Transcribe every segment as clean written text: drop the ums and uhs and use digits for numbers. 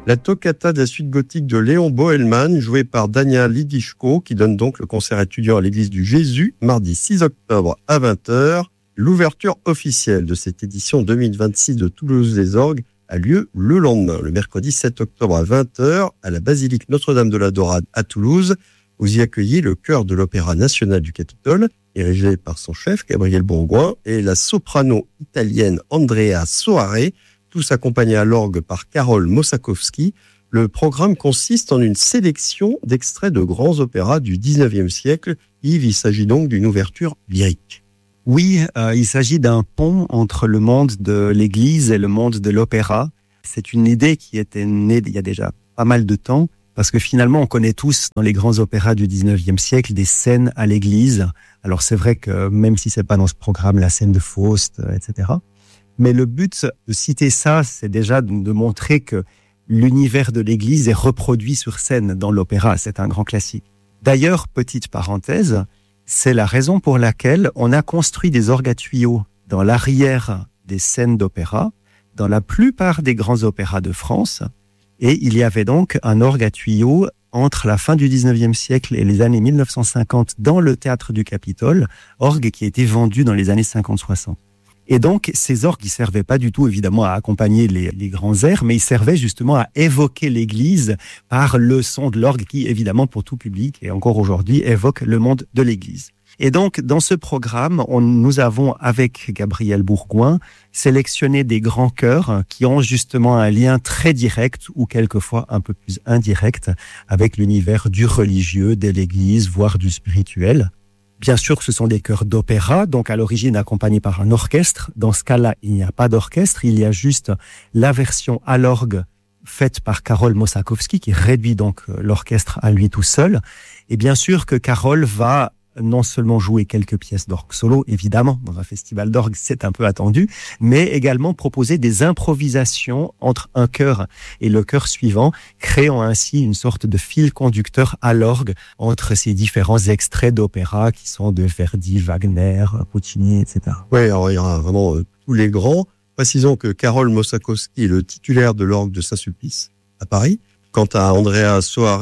La toccata de la suite gothique de Léon Bohemond, jouée par Daniel Lidichko, qui donne donc le concert étudiant à l'église du Jésus, mardi 6 octobre à 20h. L'ouverture officielle de cette édition 2026 de Toulouse des Orgues a lieu le lendemain, le mercredi 7 octobre à 20h, à la basilique Notre-Dame de la Dorade à Toulouse. Vous y accueillez le chœur de l'Opéra national du Capitole, dirigé par son chef, Gabriel Bourgoin, et la soprano italienne Andrea Soare, tous accompagnés à l'orgue par Karol Mosakowski. Le programme consiste en une sélection d'extraits de grands opéras du XIXe siècle. Yves, il s'agit donc d'une ouverture lyrique. Oui, il s'agit d'un pont entre le monde de l'Église et le monde de l'opéra. C'est une idée qui était née il y a déjà pas mal de temps, parce que finalement, on connaît tous dans les grands opéras du XIXe siècle des scènes à l'Église. Alors c'est vrai que même si c'est pas dans ce programme, la scène de Faust, etc. Mais le but de citer ça, c'est déjà de montrer que l'univers de l'Église est reproduit sur scène dans l'opéra. C'est un grand classique. D'ailleurs, petite parenthèse, c'est la raison pour laquelle on a construit des orgues à tuyaux dans l'arrière des scènes d'opéra, dans la plupart des grands opéras de France. Et il y avait donc un orgue à tuyaux entre la fin du 19e siècle et les années 1950 dans le théâtre du Capitole, orgue qui a été vendu dans les années 50-60. Et donc, ces orgues, ils servaient pas du tout, évidemment, à accompagner les grands airs, mais ils servaient justement à évoquer l'Église par le son de l'orgue qui, évidemment, pour tout public, et encore aujourd'hui, évoque le monde de l'Église. Et donc, dans ce programme, nous avons, avec Gabriel Bourgoin, sélectionné des grands chœurs qui ont justement un lien très direct, ou quelquefois un peu plus indirect, avec l'univers du religieux, de l'Église, voire du spirituel. Bien sûr, ce sont des chœurs d'opéra, donc à l'origine accompagnés par un orchestre. Dans ce cas-là, il n'y a pas d'orchestre, il y a juste la version à l'orgue faite par Karol Mosakowski, qui réduit donc l'orchestre à lui tout seul. Et bien sûr que Karol va non seulement jouer quelques pièces d'orgue solo, évidemment, dans un festival d'orgue, c'est un peu attendu, mais également proposer des improvisations entre un chœur et le chœur suivant, créant ainsi une sorte de fil conducteur à l'orgue entre ces différents extraits d'opéra qui sont de Verdi, Wagner, Puccini, etc. Oui, alors il y aura vraiment tous les grands. Précisons que Karol Mosakowski est le titulaire de l'orgue de Saint-Sulpice à Paris. Quant à Andrea Soare,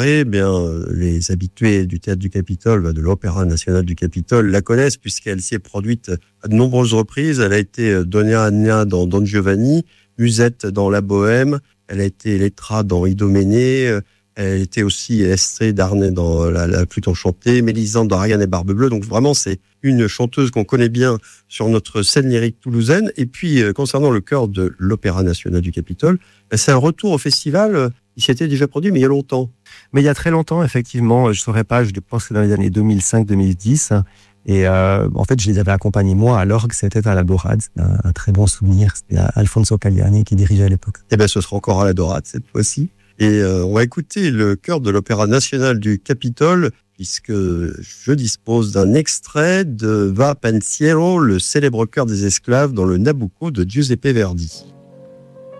les habitués du théâtre du Capitole, de l'Opéra national du Capitole, la connaissent puisqu'elle s'y est produite à de nombreuses reprises. Elle a été Donna Anna dans Don Giovanni, Musette dans La Bohème, elle a été Elettra dans Idoménée, elle était aussi Estrée d'Arnay dans la flûte enchantée, Mélisande dans Ariane et Barbe Bleue. Donc vraiment, c'est une chanteuse qu'on connaît bien sur notre scène lyrique toulousaine. Et puis, concernant le chœur de l'Opéra national du Capitole, c'est un retour au festival. Il s'était déjà produit, mais il y a longtemps. Mais il y a très longtemps, effectivement. Je saurais pas, je pense que dans les années 2005-2010. Et en fait, je les avais accompagnés, moi, à l'orgue. C'était à la Dorade. C'était un très bon souvenir. C'était Alfonso Cagliani qui dirigeait à l'époque. Eh bien, ce sera encore à la Dorade cette fois-ci. Et on va écouter le chœur de l'Opéra national du Capitole, puisque je dispose d'un extrait de Va Pensiero, le célèbre chœur des esclaves dans le Nabucco de Giuseppe Verdi.